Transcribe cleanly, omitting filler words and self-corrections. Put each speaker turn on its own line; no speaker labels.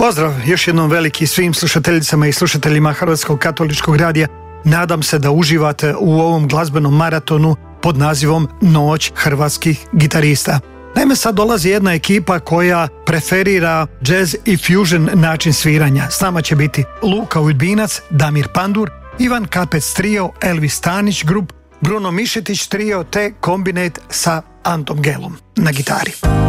Pozdrav još jednom veliki svim slušateljicama i slušateljima Hrvatskog katoličkog radija. Nadam se da uživate u ovom glazbenom maratonu pod nazivom Noć hrvatskih gitarista. Naime, sad dolazi jedna ekipa koja preferira jazz i fusion način sviranja. S nama će biti Luka Udbinac, Damir Pandur, Ivan Kapec trio, Elvis Stanić grup, Bruno Mišetić trio te Combinate sa Antom Gelom na gitari.